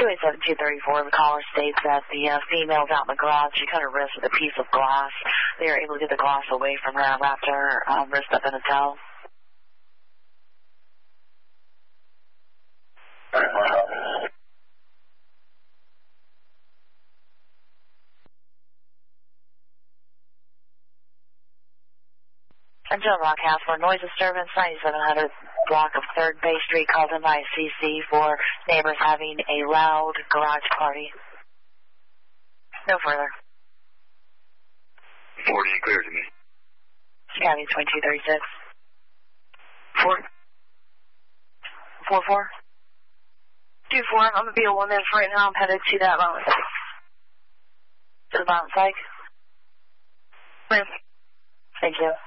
287-234, the caller states that the female's out in the garage. She cut her wrist with a piece of glass. They were able to get the glass away from her and wrapped her wrist up in a towel. Central Rock House for noise disturbance, 9700 block of 3rd Bay Street, called in by CC for neighbors having a loud garage party. No further. 40 clear to me. County 2236. 4? 4-4? 2-4, I'm going to be a 1 minute right now. I'm headed to that mountain site. To the mountain site? Thank you.